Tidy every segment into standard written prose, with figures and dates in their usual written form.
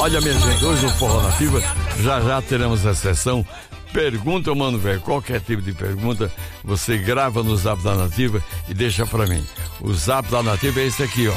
Olha, minha gente, hoje no Forró Nativa, já teremos a sessão Pergunta ao Mano Velho. Qualquer tipo de pergunta, você grava no Zap da Nativa e deixa pra mim. O Zap da Nativa é esse aqui, ó.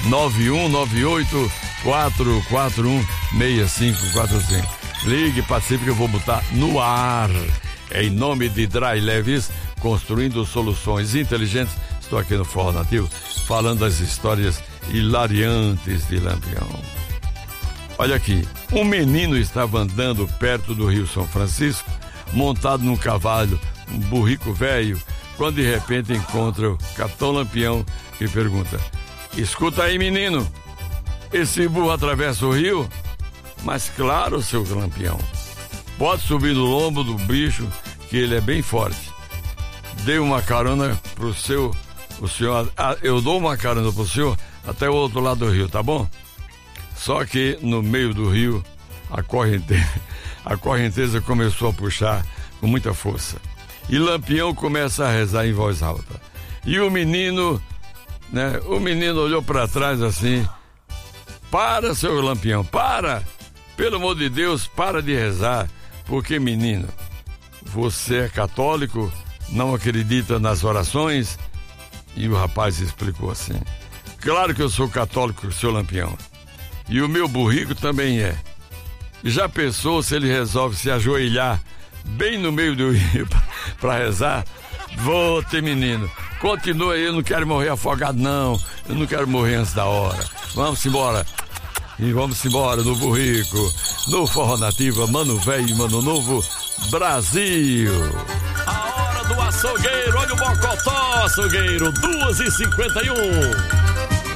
9198-441-6545. Ligue, participe que eu vou botar no ar. Em nome de Dry Leves, construindo soluções inteligentes. Estou aqui no Forró Nativo, falando das histórias hilariantes de Lampião. Olha aqui, um menino estava andando perto do Rio São Francisco, montado num cavalo, um burrico velho, quando de repente encontra o Capitão Lampião e pergunta: escuta aí, menino, esse burro atravessa o rio? Mas claro, seu Lampião, pode subir no lombo do bicho, que ele é bem forte. Dei uma carona pro senhor, eu dou uma carona pro senhor até o outro lado do rio, tá bom? Só que no meio do rio, a correnteza começou a puxar com muita força. E Lampião começa a rezar em voz alta. E o menino, né? O menino olhou para trás assim: para, seu Lampião, para! Pelo amor de Deus, para de rezar. Porque, menino, você é católico, não acredita nas orações? E o rapaz explicou assim: claro que eu sou católico, seu Lampião. E o meu burrico também é. Já pensou se ele resolve se ajoelhar bem no meio do rio para rezar? Vou ter, menino. Continua aí, eu não quero morrer afogado, não. Eu não quero morrer antes da hora. Vamos embora. E vamos embora no burrico, no Forró Nativa, Mano Velho e Mano Novo, Brasil. A hora do açougueiro, olha o bocotó, açougueiro, 2h51.